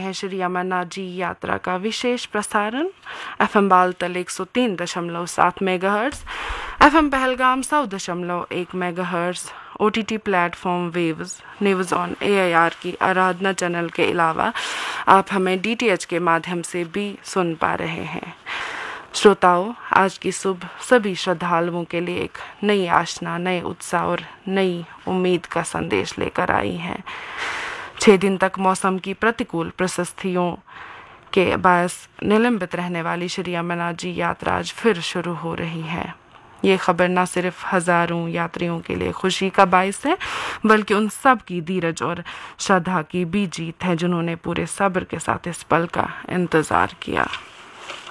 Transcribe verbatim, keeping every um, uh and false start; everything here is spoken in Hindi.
हैं श्री अमरनाथ जी यात्रा का विशेष प्रसारण एफ एम बालतल एक सौ तीन दशमलव सात मेगाहर्ट्ज, एफ एम पहलगाम सौ दशमलव एक megahertz, O T T platform waves, news on A I R की आराधना चैनल के अलावा आप हमें डी टी एच के माध्यम से भी सुन पा रहे हैं। श्रोताओं, आज की सुबह सभी श्रद्धालुओं के लिए एक नई आशना, नए उत्साह और नई उम्मीद का संदेश लेकर आई है। छः दिन तक मौसम की प्रतिकूल परिस्थितियों के बायस निलंबित रहने वाली श्री अमरनाथ जी यात्रा आज फिर शुरू हो रही है। ये खबर न सिर्फ हजारों यात्रियों के लिए खुशी का बायस है, बल्कि उन सब की धीरज और श्रद्धा की भी जीत है जिन्होंने पूरे सब्र के साथ इस पल का इंतज़ार किया।